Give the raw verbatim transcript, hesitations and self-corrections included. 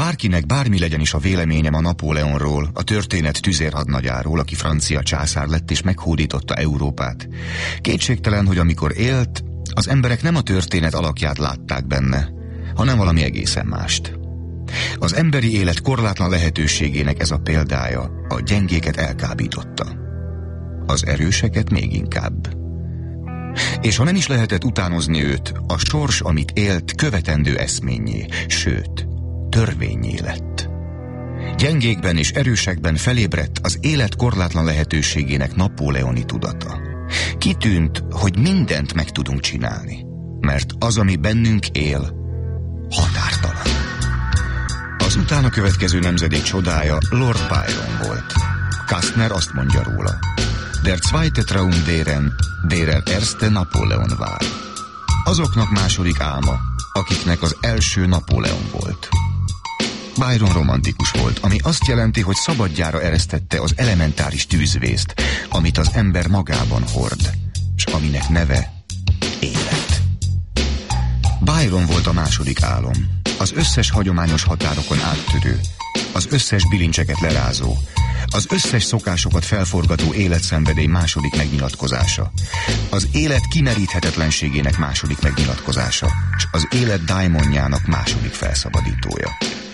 Bárkinek bármi legyen is a véleményem a Napóleonról, a történet tüzérhadnagyáról, aki francia császár lett és meghódította Európát, kétségtelen, hogy amikor élt, az emberek nem a történet alakját látták benne, hanem valami egészen mást. Az emberi élet korlátlan lehetőségének ez a példája a gyengéket elkábította, az erőseket még inkább. És ha nem is lehetett utánozni őt, a sors, amit élt, követendő eszményé, sőt, törvényé lett. Gyengékben és erősekben felébredt az élet korlátlan lehetőségének napóleoni tudata. Kitűnt, hogy mindent meg tudunk csinálni, mert az, ami bennünk él, határtalan. Az utána következő nemzedék csodája Lord Byron volt. Kastner azt mondja róla: Der zweite Traum deren, derer erste Napóleon war. Azoknak második álma, akiknek az első Napóleon volt. Byron romantikus volt, ami azt jelenti, hogy szabadjára eresztette az elementáris tűzvészt, amit az ember magában hord, és aminek neve élet. Byron volt a második álom, az összes hagyományos határokon áttörő, az összes bilincseket lerázó, az összes szokásokat felforgató életszenvedély második megnyilatkozása, az élet kimeríthetetlenségének második megnyilatkozása, és az élet dájmonjának második felszabadítója.